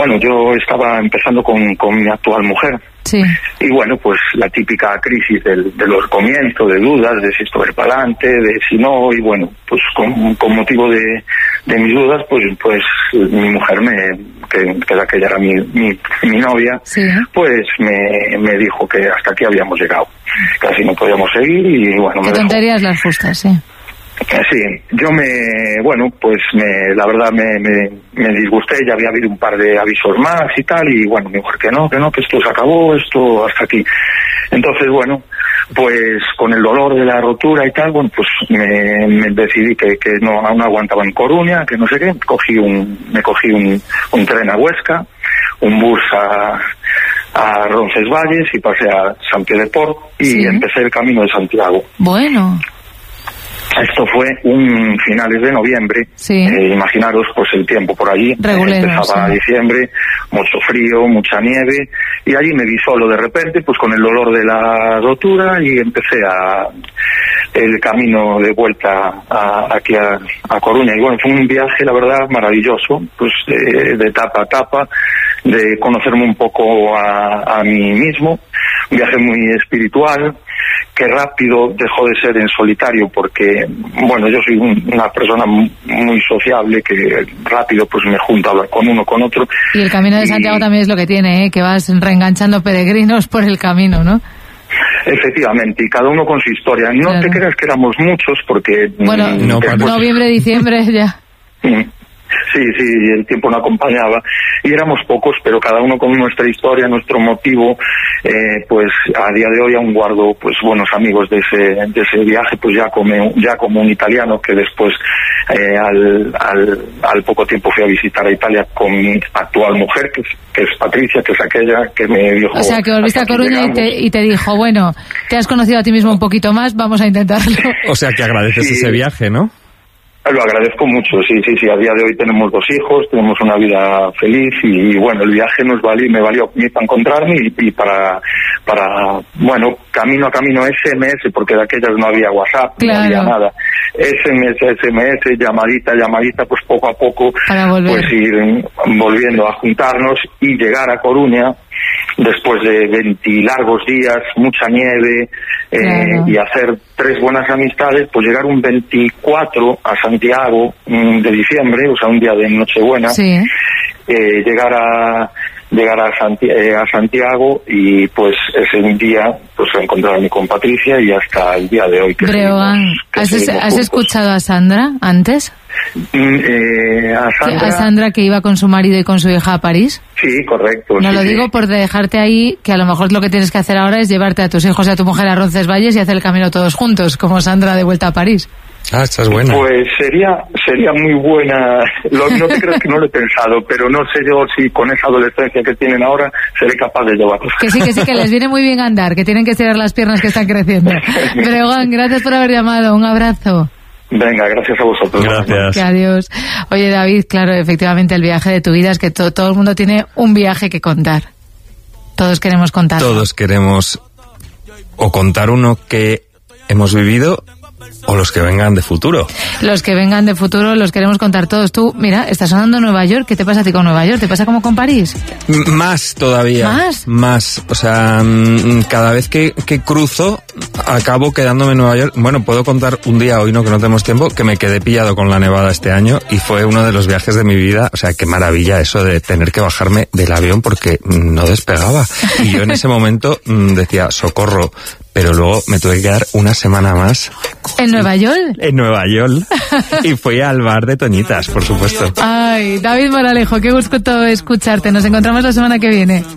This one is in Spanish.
bueno, yo estaba empezando con mi actual mujer. Sí. Y bueno, pues la típica crisis de los comienzos, de dudas, de si esto va para adelante, de si no, y bueno, pues con motivo de mis dudas, pues mi mujer, que aquella era mi novia, sí, pues me dijo que hasta aquí habíamos llegado, casi no podíamos seguir, y bueno, qué tonterías las justas, sí. Sí, yo la verdad me disgusté, ya había habido un par de avisos más y tal, y bueno, me dijo que no, que esto se acabó, esto hasta aquí. Entonces, bueno, pues con el dolor de la rotura y tal, bueno, pues me decidí que no aguantaba en Coruña, que no sé qué, me cogí un tren a Huesca, un bus a Roncesvalles y pasé a Sant Pere de Port y sí, empecé el camino de Santiago. Bueno. Esto fue finales de noviembre, sí, imaginaros pues el tiempo por allí, regulero, empezaba sí, diciembre, mucho frío, mucha nieve, y allí me vi solo de repente, pues con el dolor de la rotura, y empecé el camino de vuelta aquí a Coruña, y bueno, fue un viaje, la verdad, maravilloso, pues de etapa a etapa, de conocerme un poco a mí mismo, un viaje muy espiritual, que rápido dejó de ser en solitario, porque, bueno, yo soy una persona muy sociable, que rápido pues me junto a hablar con uno, con otro. Y el Camino de Santiago también es lo que tiene, que vas reenganchando peregrinos por el camino, ¿no? Efectivamente, y cada uno con su historia. No claro, te creas que éramos muchos, porque... Bueno, noviembre, diciembre ya... Sí, el tiempo no acompañaba y éramos pocos, pero cada uno con nuestra historia, nuestro motivo, pues a día de hoy aún guardo pues buenos amigos de ese viaje, pues ya como un italiano que después al poco tiempo fui a visitar a Italia con mi actual mujer, que es Patricia, que es aquella que me dijo... O sea, que volviste a Coruña y te dijo, bueno, te has conocido a ti mismo un poquito más, vamos a intentarlo. O sea, que agradeces ese viaje, ¿no? Lo agradezco mucho, sí, a día de hoy tenemos 2 hijos, tenemos una vida feliz y bueno, el viaje me valió para encontrarme y para bueno, camino a camino SMS, porque de aquellas no había WhatsApp, claro, no había nada, SMS, llamadita, pues poco a poco, pues ir volviendo a juntarnos y llegar a Coruña, después de 20 largos días, mucha nieve, claro, y hacer 3 buenas amistades, pues llegar un 24 a Santiago de diciembre, o sea, un día de Nochebuena, sí, llegar a Santiago y pues ese día pues encontrarme con Patricia y hasta el día de hoy. Breogán, ¿has escuchado a Sandra antes? A Sandra, que iba con su marido y con su hija a París. Sí, correcto. No, sí, lo digo por dejarte ahí, que a lo mejor lo que tienes que hacer ahora es llevarte a tus hijos y a tu mujer a Roncesvalles y hacer el camino todos juntos, como Sandra de vuelta a París. Ah, esta es buena. Pues sería muy buena. No te creas que no lo he pensado, pero no sé yo si con esa adolescencia que tienen ahora seré capaz de llevarlos. Que sí, que les viene muy bien andar, que tienen que estirar las piernas que están creciendo. Breogán, gracias por haber llamado, un abrazo. Venga, gracias a vosotros. Gracias. Adiós. Oye, David, claro, efectivamente el viaje de tu vida es que todo el mundo tiene un viaje que contar. Todos queremos contar. Todos queremos o contar uno que hemos vivido o los que vengan de futuro. Los que vengan de futuro los queremos contar todos. Tú, mira, estás sonando Nueva York. ¿Qué te pasa a ti con Nueva York? ¿Te pasa como con París? Más todavía. ¿Más? O sea, cada vez que cruzo acabo quedándome en Nueva York. Bueno, puedo contar un día, hoy no, que no tenemos tiempo, que me quedé pillado con la nevada este año y fue uno de los viajes de mi vida. O sea, qué maravilla eso de tener que bajarme del avión porque no despegaba. Y yo en ese momento decía, socorro. Pero luego me tuve que quedar una semana más. ¿En Nueva York? En Nueva York. Y fui al bar de Toñitas, por supuesto. Ay, David Moralejo, qué gusto escucharte. Nos encontramos la semana que viene.